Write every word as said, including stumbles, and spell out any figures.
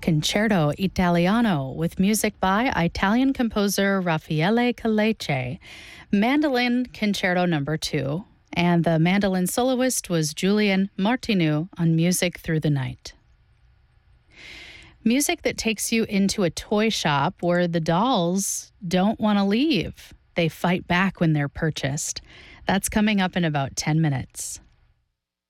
Concerto Italiano with music by Italian composer Raffaele Caleche, Mandolin Concerto number two, and the mandolin soloist was Julian Martinu on Music Through the Night. Music that takes you into a toy shop where the dolls don't want to leave. They fight back when they're purchased. That's coming up in about ten minutes.